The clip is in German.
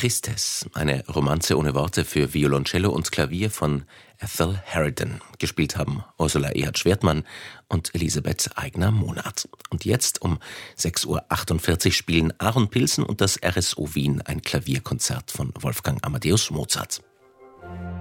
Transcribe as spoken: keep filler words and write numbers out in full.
Tristes, eine Romanze ohne Worte für Violoncello und Klavier von Ethel Harridan. Gespielt haben Ursula Erhard-Schwertmann und Elisabeth Aigner-Monat. Und jetzt um sechs Uhr achtundvierzig spielen Aaron Pilsen und das R S O Wien ein Klavierkonzert von Wolfgang Amadeus Mozart.